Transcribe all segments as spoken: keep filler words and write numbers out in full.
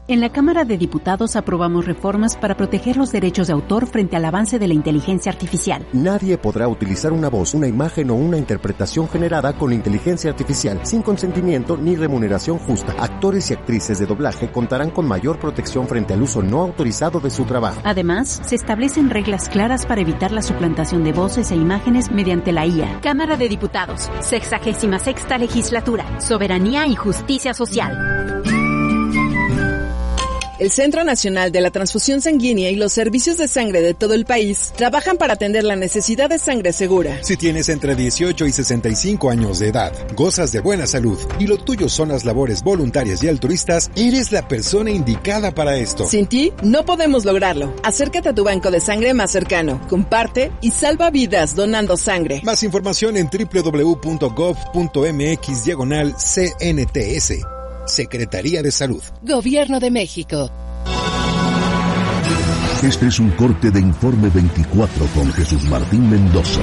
En la Cámara de Diputados aprobamos reformas para proteger los derechos de autor frente al avance de la inteligencia artificial. Nadie podrá utilizar una voz, una imagen o una interpretación generada con inteligencia artificial sin consentimiento ni remuneración justa. Actores y actrices de doblaje contarán con mayor protección frente al uso no autorizado de su trabajo. Además, se establecen reglas claras para evitar la suplantación de voces e imágenes mediante la I A. Cámara de Diputados, sexagésima sexta legislatura, soberanía y justicia social. El Centro Nacional de la Transfusión Sanguínea y los servicios de sangre de todo el país trabajan para atender la necesidad de sangre segura. Si tienes entre dieciocho y sesenta y cinco años de edad, gozas de buena salud y lo tuyo son las labores voluntarias y altruistas, eres la persona indicada para esto. Sin ti, no podemos lograrlo. Acércate a tu banco de sangre más cercano, comparte y salva vidas donando sangre. Más información en doble u doble u doble u punto gov punto mx diagonal C N T S. Secretaría de Salud. Gobierno de México. Este es un corte de Informe veinticuatro con Jesús Martín Mendoza.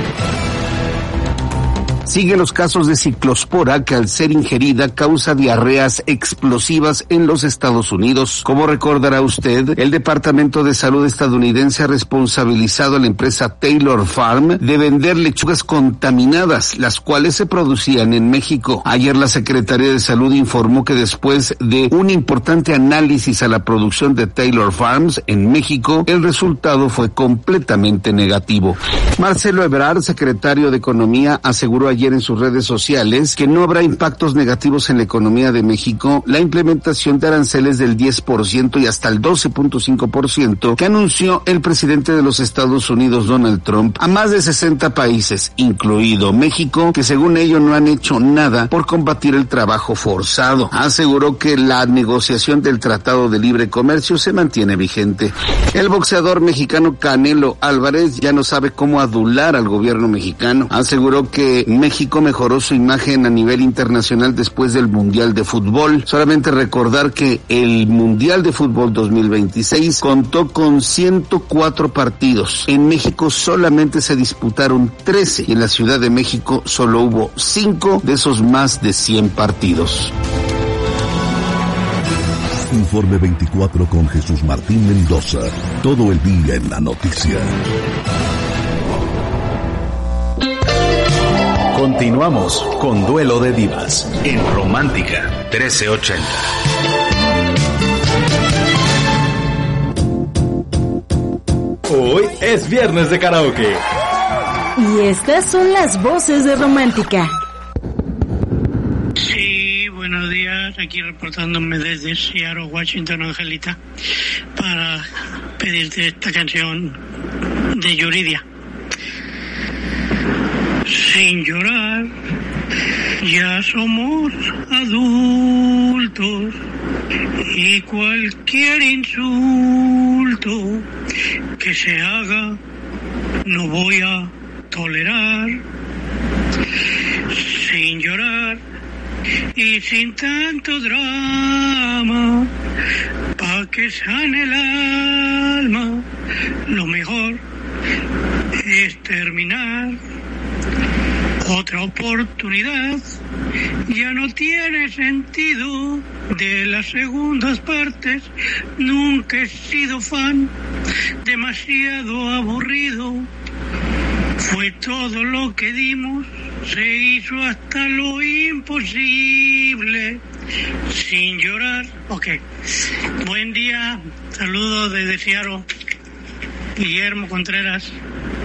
Sigue los casos de ciclospora que al ser ingerida causa diarreas explosivas en los Estados Unidos. Como recordará usted, el Departamento de Salud estadounidense ha responsabilizado a la empresa Taylor Farm de vender lechugas contaminadas, las cuales se producían en México. Ayer la Secretaría de Salud informó que después de un importante análisis a la producción de Taylor Farms en México, el resultado fue completamente negativo. Marcelo Ebrard, secretario de Economía, aseguró ayer en sus redes sociales que no habrá impactos negativos en la economía de México la implementación de aranceles del diez por ciento y hasta el doce punto cinco por ciento que anunció el presidente de los Estados Unidos, Donald Trump, a más de sesenta países, incluido México, que según ello no han hecho nada por combatir el trabajo forzado. Aseguró que la negociación del Tratado de Libre Comercio se mantiene vigente. El boxeador mexicano Canelo Álvarez ya no sabe cómo adular al gobierno mexicano. Aseguró que México mejoró su imagen a nivel internacional después del Mundial de Fútbol. Solamente recordar que el Mundial de Fútbol dos mil veintiséis contó con ciento cuatro partidos. En México solamente se disputaron trece y en la Ciudad de México solo hubo cinco de esos más de cien partidos. Informe veinticuatro con Jesús Martín Mendoza. Todo el día en la noticia. Continuamos con Duelo de Divas en Romántica trece ochenta. Hoy es viernes de karaoke. Y estas son las voces de Romántica. Sí, buenos días. Aquí reportándome desde Seattle, Washington, Angelita, para pedirte esta canción de Yuridia. Sin llorar, ya somos adultos y cualquier insulto que se haga no voy a tolerar. Sin llorar y sin tanto drama, pa' que sane el alma, lo mejor es terminar. Otra oportunidad ya no tiene sentido de las segundas partes. Nunca he sido fan, demasiado aburrido. Fue todo lo que dimos, se hizo hasta lo imposible. Sin llorar. Ok. Buen día, saludos desde Seattle. Guillermo Contreras.